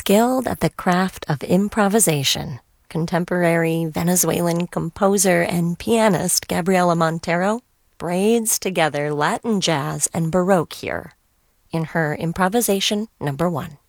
Skilled at the craft of improvisation, contemporary Venezuelan composer and pianist Gabriela Montero braids together Latin jazz and Baroque here in her Improvisation No. 1.